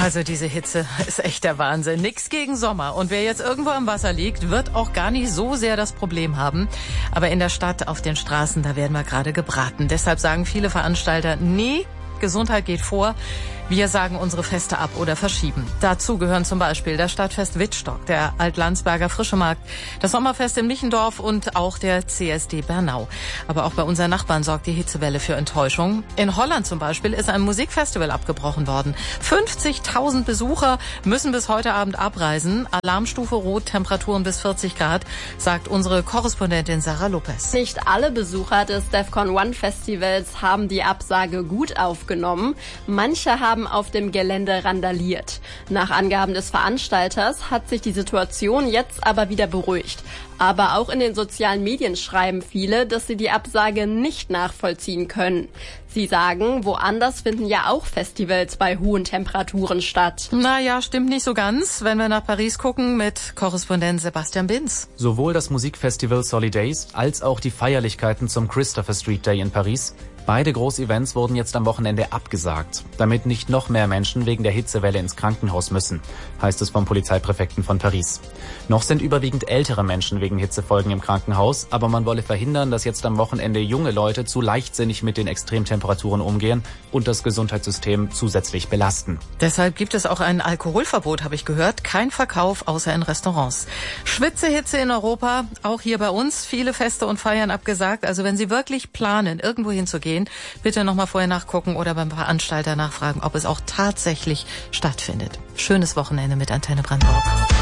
Also diese Hitze ist echt der Wahnsinn. Nix gegen Sommer. Und wer jetzt irgendwo am Wasser liegt, wird auch gar nicht so sehr das Problem haben. Aber in der Stadt, auf den Straßen, da werden wir gerade gebraten. Deshalb sagen viele Veranstalter, nee, Gesundheit geht vor. Wir sagen unsere Feste ab oder verschieben. Dazu gehören zum Beispiel das Stadtfest Wittstock, der Altlandsberger Frischemarkt, das Sommerfest in Michendorf und auch der CSD Bernau. Aber auch bei unseren Nachbarn sorgt die Hitzewelle für Enttäuschung. In Holland zum Beispiel ist ein Musikfestival abgebrochen worden. 50.000 Besucher müssen bis heute Abend abreisen. Alarmstufe Rot, Temperaturen bis 40 Grad, sagt unsere Korrespondentin Sarah Lopez. Nicht alle Besucher des DEFCON One Festivals haben die Absage gut aufgenommen. Manche haben auf dem Gelände randaliert. Nach Angaben des Veranstalters hat sich die Situation jetzt aber wieder beruhigt. Aber auch in den sozialen Medien schreiben viele, dass sie die Absage nicht nachvollziehen können. Sie sagen, woanders finden ja auch Festivals bei hohen Temperaturen statt. Naja, stimmt nicht so ganz, wenn wir nach Paris gucken mit Korrespondent Sebastian Binz. Sowohl das Musikfestival Solidays als auch die Feierlichkeiten zum Christopher Street Day in Paris. Beide Großevents wurden jetzt am Wochenende abgesagt, damit nicht noch mehr Menschen wegen der Hitzewelle ins Krankenhaus müssen, heißt es vom Polizeipräfekten von Paris. Noch sind überwiegend ältere Menschen wegen Hitzefolgen im Krankenhaus, aber man wolle verhindern, dass jetzt am Wochenende junge Leute zu leichtsinnig mit den Extremtemperaturen umgehen und das Gesundheitssystem zusätzlich belasten. Deshalb gibt es auch ein Alkoholverbot, habe ich gehört. Kein Verkauf, außer in Restaurants. Schwitzehitze in Europa, auch hier bei uns. Viele Feste und Feiern abgesagt. Also wenn Sie wirklich planen, irgendwo hinzugehen, bitte nochmal vorher nachgucken oder beim Veranstalter nachfragen, ob es auch tatsächlich stattfindet. Schönes Wochenende mit Antenne Brandenburg.